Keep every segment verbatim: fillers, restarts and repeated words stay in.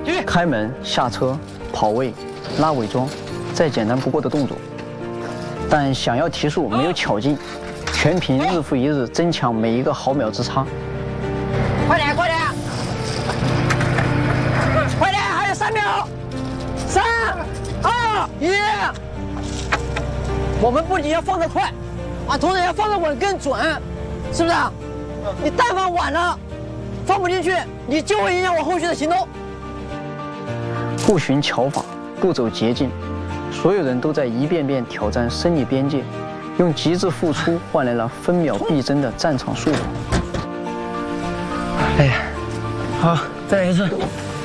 开门、下车、跑位、拉伪装，再简单不过的动作。但想要提速，没有巧劲，全凭日复一日增强每一个毫秒之差。 快点，快点！快点，还有三秒！三、二、一。我们不仅要放得快，啊，同时要放得稳更准，是不是？你但凡晚了，放不进去，你就会影响我后续的行动。 不循巧法，不走捷径，所有人都在一遍遍挑战生理边界，用极致付出换来了分秒必争的战场速度。哎呀，好，再来一次。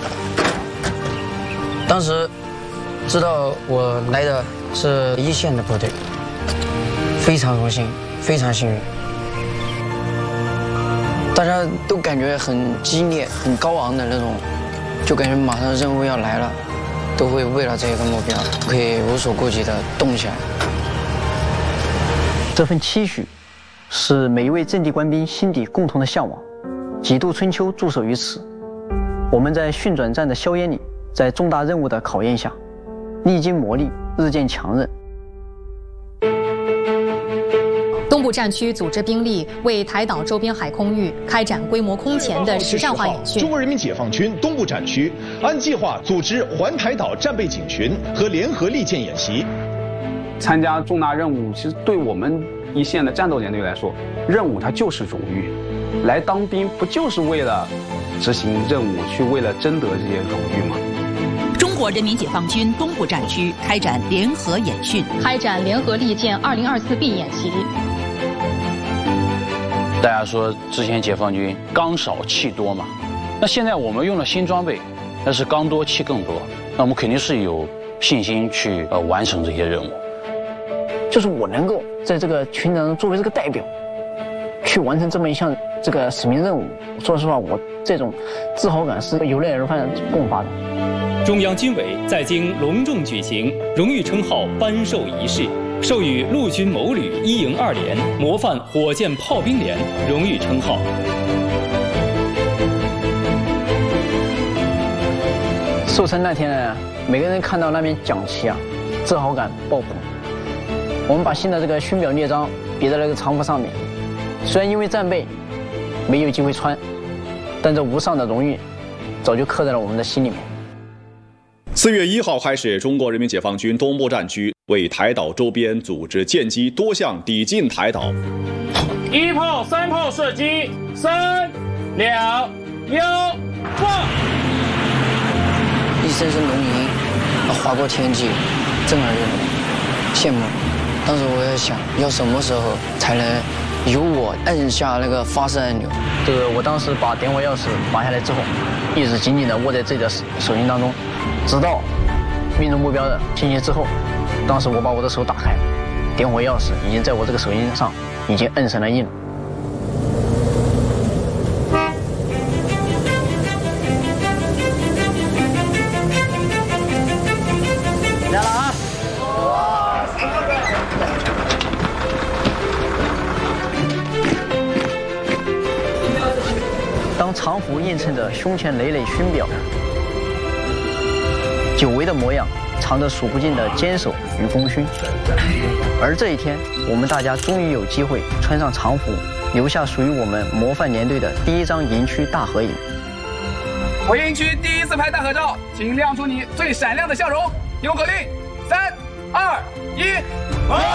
当时知道我来的是一线的部队，非常荣幸，非常幸运。大家都感觉很激烈、很高昂的那种，就感觉马上任务要来了，都会为了这个目标可以无所顾忌地动起来。 这份期许，是每一位阵地官兵心底共同的向往。几度春秋驻守于此，我们在训转战的硝烟里，在重大任务的考验下，历经磨砺，日渐强韧。 东部战区组织兵力为台岛周边海空域开展规模空前的实战化演训。 中国人民解放军东部战区按计划组织环台岛战备警巡和联合利剑演习。 参加重大任务，其实对我们一线的战斗连队来说，任务它就是荣誉。来当兵不就是为了执行任务，去为了争得这些荣誉吗？ 中国人民解放军东部战区开展联合演训， 开展联合利剑二零二四 B 演习。 大家说之前解放军钢少气多嘛，那现在我们用了新装备，那是钢多气更多，那我们肯定是有信心去呃完成这些任务。 就是我能够在这个群当中作为这个代表，去完成这么一项这个使命任务，说实话，我这种自豪感是由内而外迸发的。 中央军委在京隆重举行荣誉称号颁授仪式，授予陆军某旅一营二连模范火箭炮兵连荣誉称号。 授称那天呢，每个人看到那面奖旗啊，自豪感爆棚。我们把新的这个勋表列章别在那个长服上面，虽然因为战备没有机会穿，但这无上的荣誉早就刻在了我们的心里面。 四月一号开始，中国人民解放军东部战区为台岛周边组织舰机多项抵近台岛。 一炮、三炮射击，三、两、一，放！ 一声声龙吟划过天际，震耳欲聋，羡慕。当时我在想，要什么时候才能由我按下那个发射按钮？ 这个我当时把点火钥匙拔下来之后，一直紧紧地握在自己的手心当中，直到命中目标的信息之后，当时我把我的手打开，点火钥匙已经在我这个手心上已经摁成了印了。来了啊！当长服映衬着胸前累累勋表，久违的模样藏着数不尽的坚守与功勋。而这一天，我们大家终于有机会穿上长服，留下属于我们模范连队的第一张营区大合影。 回营区第一次拍大合照，请亮出你最闪亮的笑容。听我口令：三、二、一，走！